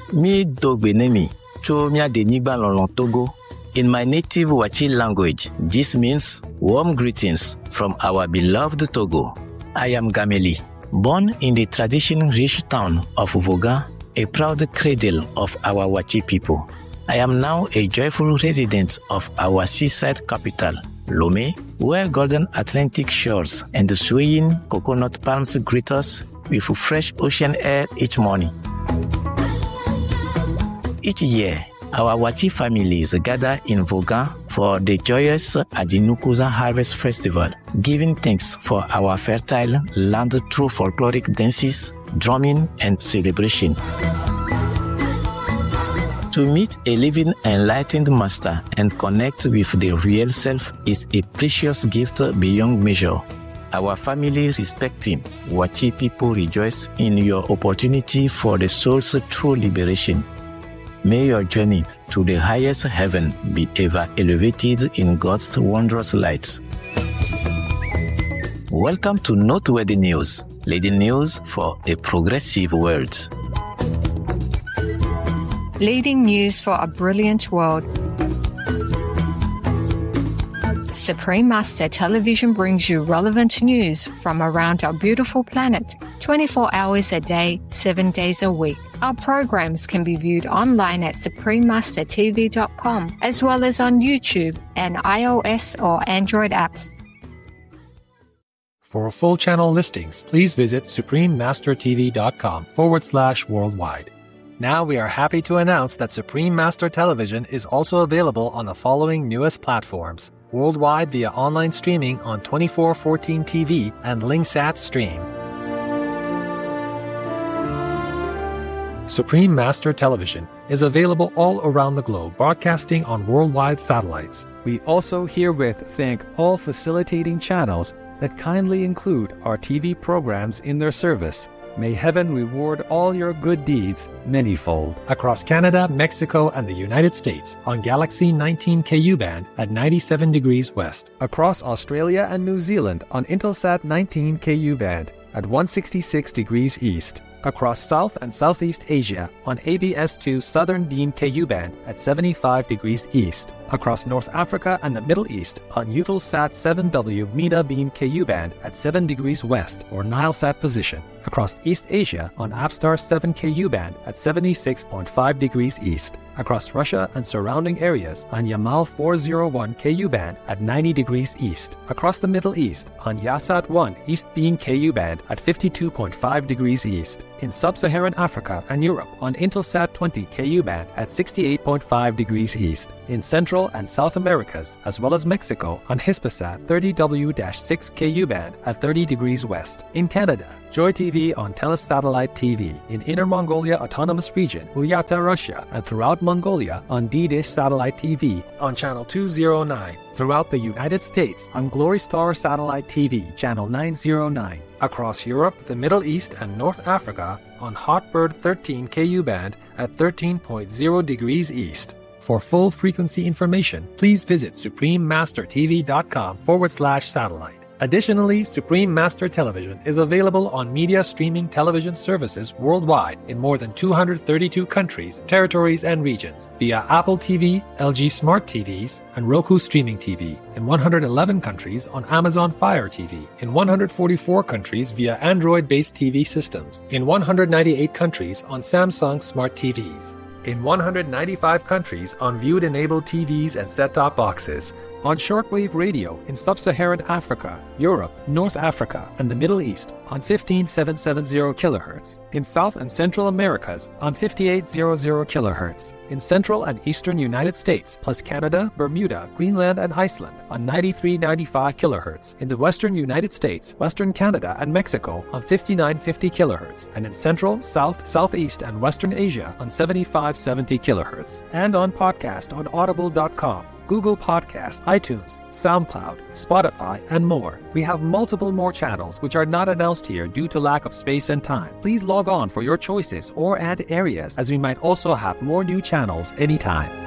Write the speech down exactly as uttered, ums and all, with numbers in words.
Mi dogbenemi, cho mia denigba lolong Togo. In my native Wachi language, this means warm greetings from our beloved Togo. I am Gameli, born in the tradition-rich town of Voga, a proud cradle of our Wachi people. I am now a joyful resident of our seaside capital, Lomé, where golden Atlantic shores and the swaying coconut palms greet us with fresh ocean air each morning. Each year, our Wachi families gather in Voga for the joyous Ajinukuza Harvest Festival, giving thanks for our fertile land through folkloric dances, drumming, and celebration. To meet a living, enlightened master and connect with the real self is a precious gift beyond measure. Our family respecting Wachi people rejoice in your opportunity for the soul's true liberation. May your journey to the highest heaven be ever elevated in God's wondrous light. Welcome to Noteworthy News, leading news for a progressive world. Leading news for a brilliant world. Supreme Master Television brings you relevant news from around our beautiful planet, twenty-four hours a day, seven days a week. Our programs can be viewed online at supreme master t v dot com, as well as on YouTube and iOS or Android apps. For full channel listings, please visit supreme master t v dot com forward slash worldwide. Now we are happy to announce that Supreme Master Television is also available on the following newest platforms: worldwide via online streaming on twenty-four fourteen T V and Lingsat Stream. Supreme Master Television is available all around the globe, broadcasting on worldwide satellites. We also herewith thank all facilitating channels that kindly include our T V programs in their service. May heaven reward all your good deeds manyfold. Across Canada, Mexico, and the United States on Galaxy nineteen K U band at ninety-seven degrees west. Across Australia and New Zealand on Intelsat nineteen K U band at one hundred sixty-six degrees east. Across South and Southeast Asia on A B S two Southern Beam K U band at seventy-five degrees east. Across North Africa and the Middle East on Eutelsat seven W META Beam K U band at seven degrees west or Nilesat position. Across East Asia on Avstar seven K U band at seventy-six point five degrees east. Across Russia and surrounding areas on Yamal four oh one K U band at ninety degrees east. Across the Middle East on Yasat one East Beam K U band at fifty-two point five degrees east. In Sub-Saharan Africa and Europe on Intelsat twenty K U band at sixty-eight point five degrees east. In Central and South Americas, as well as Mexico on Hispasat thirty W six K U band at thirty degrees west. In Canada, Joy T V on Telesatellite T V. In Inner Mongolia Autonomous Region, Buryata, Russia, and throughout Mongolia on D-Dish Satellite T V on Channel two oh nine. Throughout the United States on Glory Star Satellite T V, Channel nine oh nine. Across Europe, the Middle East, and North Africa on Hotbird thirteen K U band at thirteen point zero degrees east. For full frequency information, please visit supreme master t v dot com forward slash satellite. Additionally, Supreme Master Television is available on media streaming television services worldwide in more than two hundred thirty-two countries, territories, and regions via Apple T V, L G Smart T Vs, and Roku Streaming T V, in one hundred eleven countries on Amazon Fire T V, in one hundred forty-four countries via Android-based T V systems, in one hundred ninety-eight countries on Samsung Smart T Vs, in one hundred ninety-five countries on Viewed-enabled T Vs and set-top boxes, on shortwave radio in Sub-Saharan Africa, Europe, North Africa, and the Middle East on fifteen thousand seven hundred seventy kilohertz, in South and Central Americas on fifty-eight hundred kilohertz, in Central and Eastern United States plus Canada, Bermuda, Greenland, and Iceland on ninety-three ninety-five kilohertz, in the Western United States, Western Canada, and Mexico on fifty-nine fifty kilohertz, and in Central, South, Southeast, and Western Asia on seventy-five seventy kilohertz, and on podcast on audible dot com. Google Podcast, iTunes, SoundCloud, Spotify, and more. We have multiple more channels which are not announced here due to lack of space and time. Please log on for your choices or add areas, as we might also have more new channels anytime.